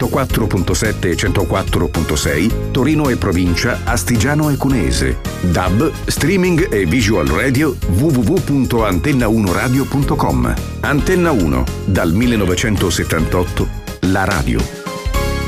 104.7 e 104.6 Torino e provincia, Astigiano e Cuneese. DAB, streaming e visual radio www.antenna1radio.com. Antenna 1, dal 1978, la radio.